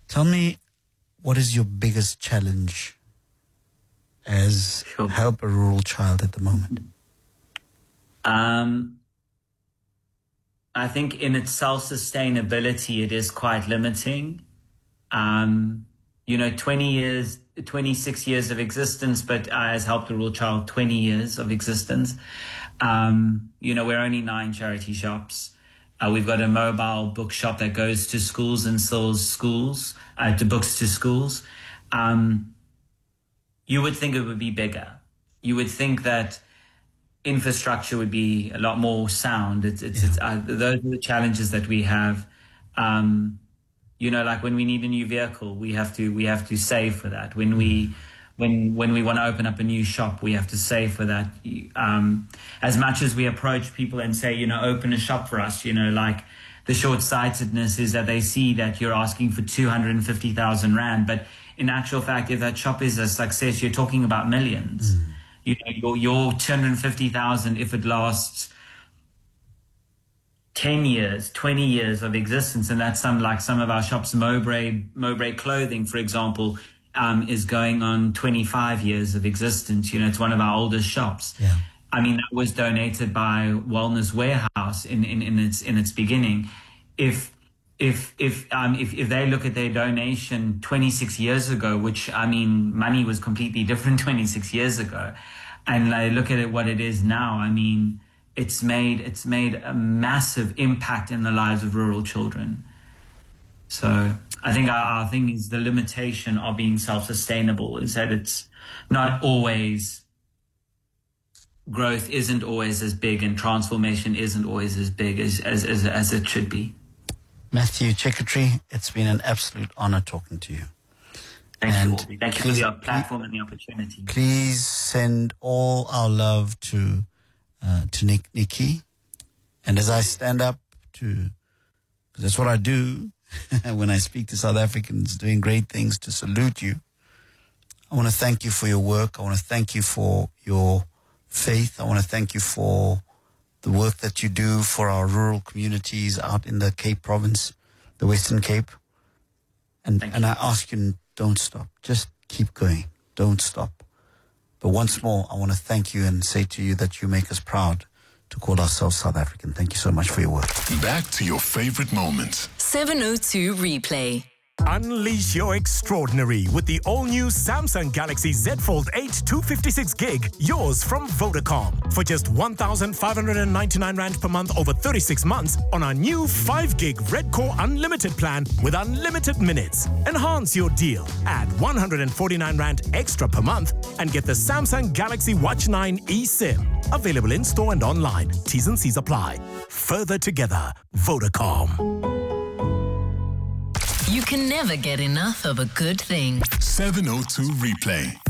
Tell me, what is your biggest challenge as Help a Rural Child at the moment? I think in its self-sustainability, it is quite limiting. 26 years of existence, but as Help the Rural Child, 20 years of existence. We're only 9 charity shops. We've got a mobile bookshop that goes to schools and sells to books to schools. You would think it would be bigger. You would think that infrastructure would be a lot more sound. Those are the challenges that we have. Like when we need a new vehicle, we have to save for that. When we want to open up a new shop, we have to save for that. As much as we approach people and say, open a shop for us, like the short-sightedness is that they see that you're asking for 250,000 Rand. But in actual fact, if that shop is a success, you're talking about millions. Your 250,000, if it lasts 10 years, 20 years of existence, and that's some of our shops, Mowbray Clothing, for example, is going on 25 years of existence. It's one of our oldest shops. Yeah. I mean, that was donated by Wellness Warehouse in its beginning. If they look at their donation 26 years ago, which, I mean, money was completely different 26 years ago, and they look at it what it is now, I mean, it's made a massive impact in the lives of rural children. So I think our thing is the limitation of being self-sustainable is that it's not always, growth isn't always as big and transformation isn't always as big as it should be. Matthew Chickatree, it's been an absolute honor talking to you. Thank you for the platform and the opportunity. Please send all our love to Nikki. And as I stand up because that's what I do when I speak to South Africans doing great things, to salute you. I want to thank you for your work. I want to thank you for your faith. I want to thank you for the work that you do for our rural communities out in the Cape Province, the Western Cape. And I ask you, don't stop. Just keep going. Don't stop. But once more, I want to thank you and say to you that you make us proud to call ourselves South African. Thank you so much for your work. Back to your favorite moments. 702 Replay. Unleash your extraordinary with the all-new Samsung Galaxy Z Fold 8 256GB, yours from Vodacom. For just 1,599 Rand per month over 36 months on our new 5GB Red Core Unlimited plan with unlimited minutes. Enhance your deal. Add 149 Rand extra per month and get the Samsung Galaxy Watch 9 eSIM. Available in store and online. T's and C's apply. Further together, Vodacom. You can never get enough of a good thing. 702 Replay.